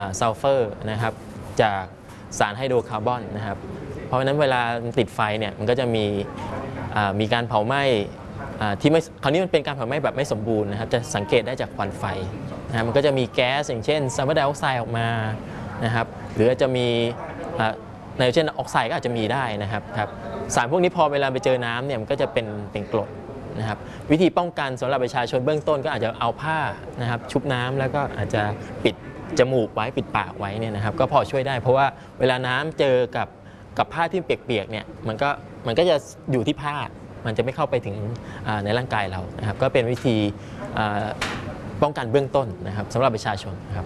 ซัลเฟอร์นะครับจากสารไฮโดรคาร์บอนนะครับเพราะฉะนั้นเวลาติดไฟเนี่ยมันก็จะมีการเผาไหม้ที่ไม่คราวนี้มันเป็นการเผาไหม้แบบไม่สมบูรณ์นะครับจะสังเกตได้จากควันไฟนะมันก็จะมีแก๊สอย่างเช่นซัลเฟอร์ไดออกไซด์ออกมานะครับหรืออาจจะมีไนโตรเจนออกไซด์ก็อาจจะมีได้นะครับสารพวกนี้พอเวลาไปเจอน้ำเนี่ยมันก็จะเป็นกรดนะครับวิธีป้องกันสำหรับประชาชนเบื้องต้นก็อาจจะเอาผ้านะครับชุบน้ำแล้วก็อาจจะปิดจมูกไว้ปิดปากไว้เนี่ยนะครับก็พอช่วยได้เพราะว่าเวลาน้ำเจอกับผ้าที่เปียกๆเนี่ยมันก็จะอยู่ที่ผ้ามันจะไม่เข้าไปถึงในร่างกายเรานะครับก็เป็นวิธีป้องกันเบื้องต้นนะครับสำหรับประชาชนครับ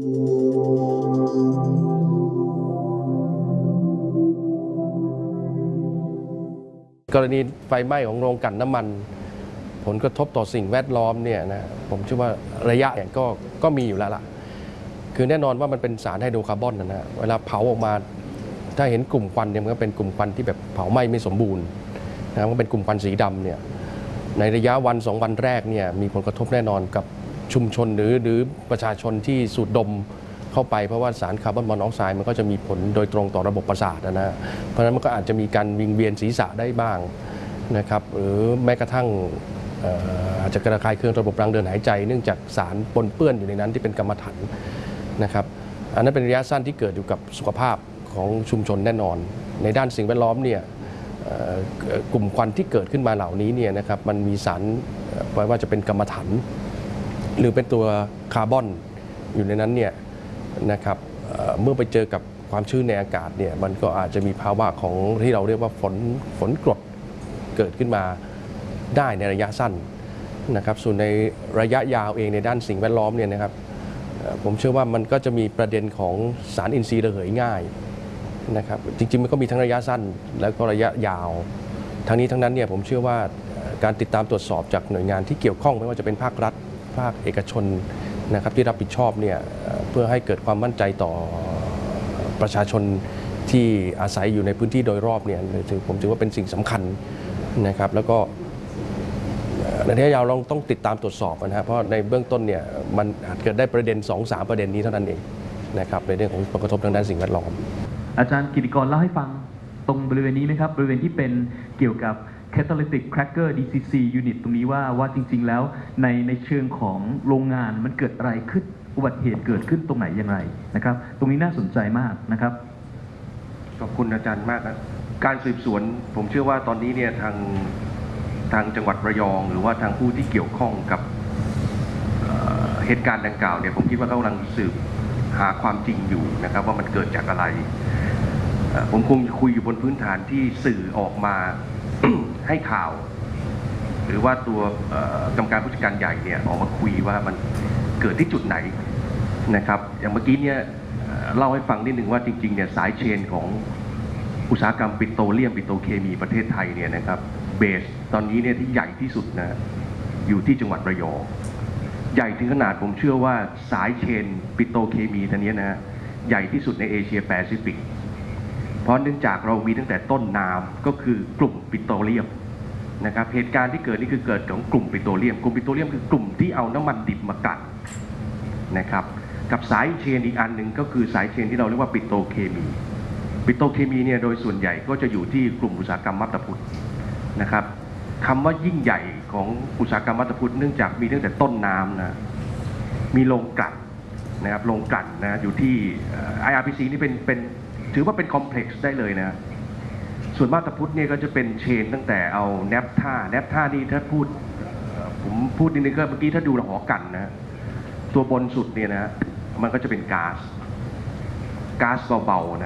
กรณีไฟไหม้ของโรงกลั่นน้ำมันผลกระทบต่อสิ่งแวดล้อมเนี่ยนะผมเชื่อว่าระยะเนี่ยก็มีอยู่แล้วล่ะคือแน่นอนว่ามันเป็นสารไฮโดรคาร์บอนนะเวลาเผาออกมาถ้าเห็นกลุ่มควันเนี่ยมันก็เป็นกลุ่มควันที่แบบเผาไหม้ไม่สมบูรณ์นะมันเป็นกลุ่มควันสีดำเนี่ยในระยะวัน2 วันแรกเนี่ยมีผลกระทบแน่นอนกับชุมชนหรือประชาชนที่สูดดมเข้าไปเพราะว่าสารคาร์บอนมอนอกไซด์มันก็จะมีผลโดยตรงต่อระบบประสาทนะเพราะฉะนั้นมันก็อาจจะมีการวิงเวียนศีรษะได้บ้างนะครับหรือแม้กระทั่งอาจจะกระคายเคืองระบบทางเดินหายใจเนื่องจากสารปนเปื้อนอยู่ในนั้นที่เป็นกรรมฐานนะครับอันนั้นเป็นระยะสั้นที่เกิดอยู่กับสุขภาพของชุมชนแน่นอนในด้านสิ่งแวดล้อมเนี่ยกลุ่มควันที่เกิดขึ้นมาเหล่านี้เนี่ยนะครับมันมีสารไม่ว่าจะเป็นกรรมฐานหรือเป็นตัวคาร์บอนอยู่ในนั้นเนี่ยนะครับเมื่อไปเจอกับความชื้นในอากาศเนี่ยมันก็อาจจะมีภาวะของที่เราเรียกว่าฝนกรดเกิดขึ้นมาได้ในระยะสั้นนะครับส่วนในระยะยาวเองในด้านสิ่งแวดล้อมเนี่ยนะครับผมเชื่อว่ามันก็จะมีประเด็นของสารอินทรีย์ระเหยง่ายนะครับจริงๆมันก็มีทั้งระยะสั้นแล้วก็ระยะยาวทั้งนี้ทั้งนั้นเนี่ยผมเชื่อว่าการติดตามตรวจสอบจากหน่วยงานที่เกี่ยวข้องไม่ว่าจะเป็นภาครัฐภาคเอกชนนะครับที่รับผิดชอบเนี่ยเพื่อให้เกิดความมั่นใจต่อประชาชนที่อาศัยอยู่ในพื้นที่โดยรอบเนี่ยผมถือว่าเป็นสิ่งสำคัญนะครับแล้วก็ในระยะยาวเราต้องติดตามตรวจสอบนะครับเพราะในเบื้องต้นเนี่ยมันอาจเกิดได้ประเด็น 2-3 ประเด็นนี้เท่านั้นเองนะครับในเรื่องของผลกระทบทางด้านสิ่งแวดล้อมอาจารย์กิติกรเล่าให้ฟังตรงบริเวณนี้ไหมครับบริเวณที่เป็นเกี่ยวกับ Catalytic Cracker DCC Unit ตรงนี้ว่าจริงๆแล้วในเชิงของโรงงานมันเกิดอะไรขึ้นอุบัติเหตุเกิดขึ้นตรงไหนอย่างไรนะครับตรงนี้น่าสนใจมากนะครับขอบคุณอาจารย์มากนะการสืบสวนผมเชื่อว่าตอนนี้เนี่ยทางจังหวัดระยองหรือว่าทางผู้ที่เกี่ยวข้องกับเหตุการณ์ดังกล่าวเนี่ยผมคิดว่าเขากำลังสืบหาความจริงอยู่นะครับว่ามันเกิดจากอะไรผมคงจะคุยอยู่บนพื้นฐานที่สื่อออกมา ให้ข่าวหรือว่าตัวกรรมการผู้จัดการใหญ่เนี่ยออกมาคุยว่ามันเกิดที่จุดไหนนะครับอย่างเมื่อกี้เนี่ยเล่าให้ฟังนิดหนึ่งว่าจริงๆเนี่ยสายเชนของอุตสาหกรรมปิโตรเลียมปิโตรเคมีประเทศไทยเนี่ยนะครับเบสตอนนี้เนี่ยที่ใหญ่ที่สุดนะอยู่ที่จังหวัดระยองใหญ่ถึงขนาดผมเชื่อว่าสายเชนปิโตรเคมีตัวนี้นะใหญ่ที่สุดในเอเชียแปซิฟิกเพราะเนื่องจากเรามีตั้งแต่ต้นน้ำก็คือกลุ่มปิโตรเลียมนะครับเหตุการณ์ที่เกิดนี่คือเกิดของกลุ่มปิโตรเลียมคือกลุ่มที่เอาน้ำมันดิบมากลั่นนะครับกับสายเชนอีกอันหนึ่งก็คือสายเชนที่เราเรียกว่าปิโตรเคมีเนี่ยโดยส่วนใหญ่ก็จะอยู่ที่กลุ่มอุตสาหกรรมมัตตพุทธนะครับคำว่ายิ่งใหญ่ของอุตสาหกรรมมัตตพุทธเนื่องจากมีตั้งแต่ต้นน้ำนะมีโรงกลั่นนะครับโรงกลั่นนะอยู่ที่ IRPC นี่เป็นถือว่าเป็นคอมเพล็กซ์ได้เลยนะส่วนมัตตพุทธเนี่ยก็จะเป็นเชนตั้งแต่เอาแนปท่านี่ถ้าผมพูดนิดนึงก็เมื่อกี้ถ้าดูหอกันนะตัวบนสุดเนี่ยนะมันก็จะเป็นก๊าซเบาๆนะ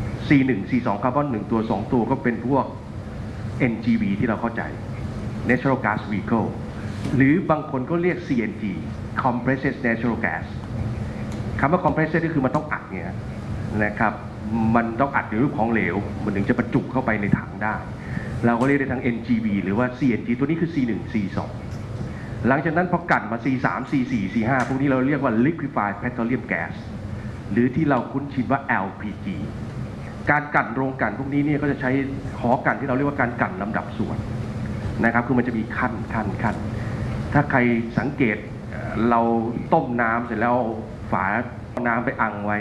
C1 C2 คาร์บอน1ตัว2ตัวก็เป็นพวก NGV ที่เราเข้าใจ Natural Gas Vehicle หรือบางคนก็เรียก CNG Compressed Natural Gas คำว่า Compressed ก็คือมันต้องอัดเนี่ยนะครับมันต้องอัดในรูปของเหลวมันถึงจะบรรจุเข้าไปในถังได้เราก็เรียกได้ทั้ง NGV หรือว่า CNG ตัวนี้คือ C1 C2 หลังจากนั้นพอกั่นมา C3 C4 C5 พวกนี้เราเรียกว่า Liquefied Petroleum Gas หรือที่เราคุ้นชินว่า LPG การกั่นโรงกั่นพวกนี้เนี่ยก็จะใช้หอกั่นที่เราเรียกว่าการกั่นลำดับส่วนนะครับคือมันจะมีขั้นถ้าใครสังเกตเราต้มน้ำเสร็จแล้วฝาน้ำไปอังไว้